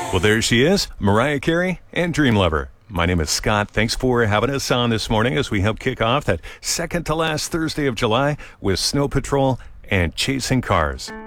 Well, there she is, Mariah Carey and Dream Lover. My name is Scott. Thanks for having us on this morning as we help kick off that second to last Thursday of July with Snow Patrol and Chasing Cars.